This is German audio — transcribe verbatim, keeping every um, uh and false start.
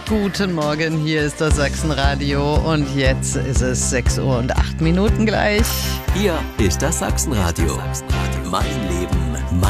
Guten Morgen, hier ist das Sachsenradio und jetzt ist es sechs Uhr und acht Minuten gleich. Hier ist das Sachsenradio. Mein Leben, mein